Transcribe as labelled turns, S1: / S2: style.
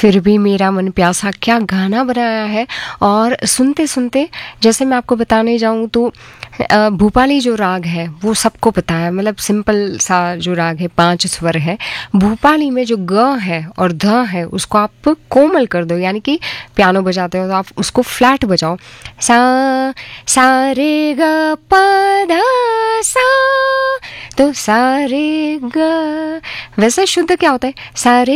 S1: फिर भी मेरा मन प्यासा, क्या गाना बनाया है। और सुनते सुनते, जैसे मैं आपको बताने जाऊँ तो भूपाली जो राग है वो सबको पता है, मतलब सिंपल सा जो राग है, 5 स्वर है। भूपाली में जो ग है और ध है उसको आप कोमल कर दो, यानी कि पियानो बजाते हो तो आप उसको फ्लैट बजाओ। सा सा रे ग प ध सा, तो सा रे ग, वैसे शुद्ध क्या होता है, सा रे